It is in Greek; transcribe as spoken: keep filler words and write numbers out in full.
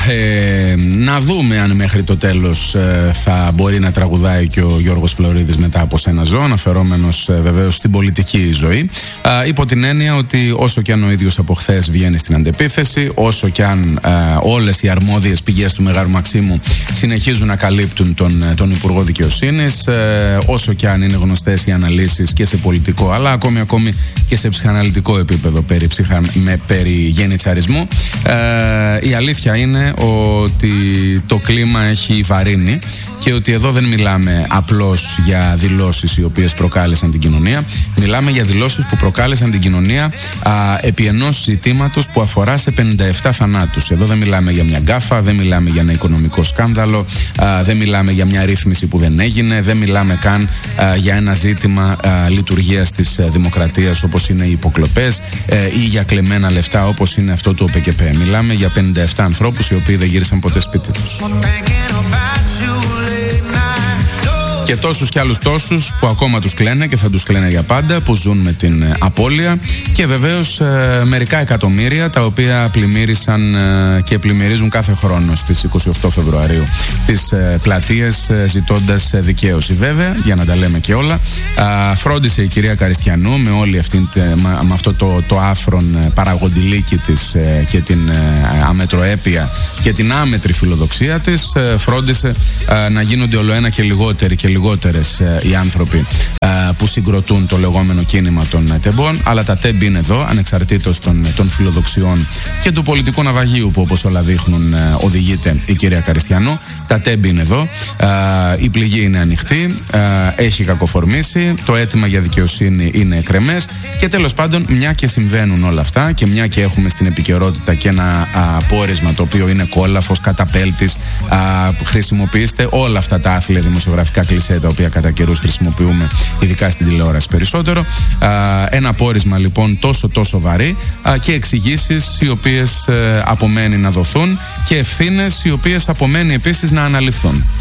ε, να δούμε αν μέχρι το τέλος ε, θα μπορεί να τραγουδάει και ο Γιώργος Φλωρίδης μετά από Σένα ζω, αναφερόμενος ε, βεβαίως στην πολιτική ζωή, ε, υπό την έννοια ότι όσο και αν ο ίδιος από χθες βγαίνει στην αντεπίθεση, όσο και αν ε, όλες οι αρμόδιες πηγές του Μεγάρου Μαξίμου συνεχίζουν να καλύπτουν τον, τον Υπουργό Δικαιοσύνης, ε, όσο και αν είναι γνωστές οι αναλύσεις και σε πολιτικό αλλά ακόμη ακόμη και σε ψυχαναλυτικό επίπεδο περί, ψυχα, με, περί γενιτσαρισμού, ε, η αλήθεια είναι ότι το κλίμα έχει βαρύνει και ότι εδώ δεν μιλάμε απλώς για δηλώσεις οι οποίες προκάλεσαν την κοινωνία, μιλάμε για δηλώσεις που προκάλεσαν την κοινωνία α, επί ενός ζητήματος που αφορά σε πενήντα επτά θανάτους. Εδώ δεν μιλάμε για μια γκάφα, δεν μιλάμε για ένα οικονομικό σκάνδαλο, α, δεν μιλάμε για μια ρύθμιση που δεν έγινε, δεν μιλάμε καν α, για ένα ζήτημα α, λειτουργίας της α, δημοκρατίας όπως είναι οι υποκλοπές ε, ή για κλεμμένα λεφτά όπως είναι αυτό του ΟΠΕΚΕΠ. Μιλάμε για πενήντα επτά ανθρώπους οι οποίοι δεν γύρισαν ποτέ σπίτι τους. Και τόσους κι άλλους τόσους που ακόμα τους κλαίνε και θα τους κλαίνε για πάντα, που ζουν με την ε, απώλεια, και βεβαίως ε, μερικά εκατομμύρια τα οποία πλημμύρισαν ε, και πλημμυρίζουν κάθε χρόνο στις είκοσι οκτώ Φεβρουαρίου τις ε, πλατείες ε, ζητώντας ε, δικαίωση. Βέβαια, για να τα λέμε και όλα, ε, φρόντισε η κυρία Καριστιανού με όλη αυτή, ε, με, με αυτό το, το άφρον ε, παραγοντιλίκι της ε, και την ε, αμετροέπεια και την άμετρη φιλοδοξία της, ε, φρόντισε ε, να γίνονται ολοένα και λιγότεροι και λιγότερες ε, οι άνθρωποι ε, που συγκροτούν το λεγόμενο κίνημα των ε, τεμπών, αλλά τα τέμπ είναι εδώ, ανεξαρτήτως των, των φιλοδοξιών και του πολιτικού ναυαγίου που όπως όλα δείχνουν ε, οδηγείται η κυρία Καριστιανού. Τα τέμπ είναι εδώ, ε, η πληγή είναι ανοιχτή, ε, έχει κακοφορμήσει, το αίτημα για δικαιοσύνη είναι εκρεμές και τέλος πάντων, μια και συμβαίνουν όλα αυτά και μια και έχουμε στην επικαιρότητα και ένα α, πόρισμα το οποίο είναι κόλαφος, καταπέλτης, α, χρησιμοποιήστε όλα αυτά τα άθλια δημοσιογραφικά κλισέ τα οποία κατά καιρούς χρησιμοποιούμε, ειδικά στην τηλεόραση περισσότερο. Α, ένα πόρισμα λοιπόν τόσο τόσο βαρύ α, και εξηγήσεις οι οποίες ε, απομένει να δοθούν και ευθύνες οι οποίες απομένει επίσης να αναλυφθούν.